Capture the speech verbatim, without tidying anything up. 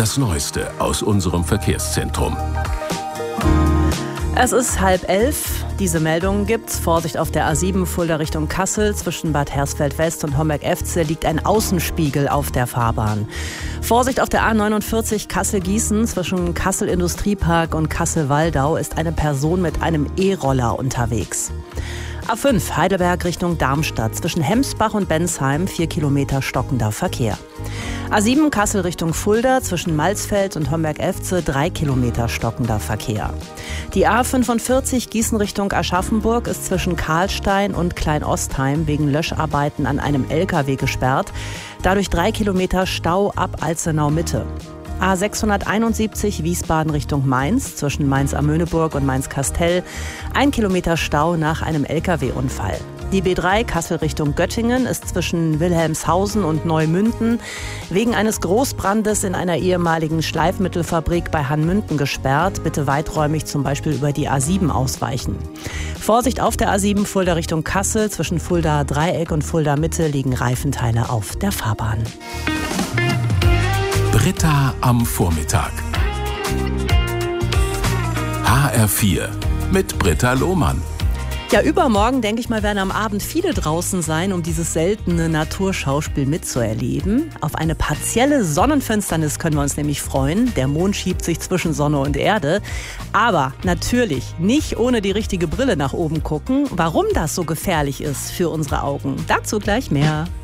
Das Neueste aus unserem Verkehrszentrum. Es ist halb elf. Diese Meldungen gibt's. Vorsicht auf der A sieben Fulda Richtung Kassel. Zwischen Bad Hersfeld-West und Homberg-Efze liegt ein Außenspiegel auf der Fahrbahn. Vorsicht auf der A neunundvierzig Kassel-Gießen. Zwischen Kassel-Industriepark und Kassel-Waldau ist eine Person mit einem E-Roller unterwegs. A fünf Heidelberg Richtung Darmstadt. Zwischen Hemsbach und Bensheim vier Kilometer stockender Verkehr. A sieben Kassel Richtung Fulda. Zwischen Malsfeld und Homberg-Efze drei Kilometer stockender Verkehr. Die A fünfundvierzig Gießen Richtung Aschaffenburg ist zwischen Karlstein und Kleinostheim wegen Löscharbeiten an einem L K W gesperrt. Dadurch drei Kilometer Stau ab Alzenau Mitte. A sechshunderteinundsiebzig Wiesbaden Richtung Mainz, zwischen Mainz-Amöneburg und Mainz-Kastell, ein Kilometer Stau nach einem L K W-Unfall. Die B drei Kassel Richtung Göttingen ist zwischen Wilhelmshausen und Neumünden wegen eines Großbrandes in einer ehemaligen Schleifmittelfabrik bei Hannmünden gesperrt. Bitte weiträumig zum Beispiel über die A sieben ausweichen. Vorsicht auf der A sieben Fulda Richtung Kassel, zwischen Fulda Dreieck und Fulda Mitte liegen Reifenteile auf der Fahrbahn. Britta am Vormittag. H R vier mit Britta Lohmann. Ja, übermorgen, denke ich mal, werden am Abend viele draußen sein, um dieses seltene Naturschauspiel mitzuerleben. Auf eine partielle Sonnenfinsternis können wir uns nämlich freuen. Der Mond schiebt sich zwischen Sonne und Erde. Aber natürlich nicht ohne die richtige Brille nach oben gucken. Warum das so gefährlich ist für unsere Augen, dazu gleich mehr.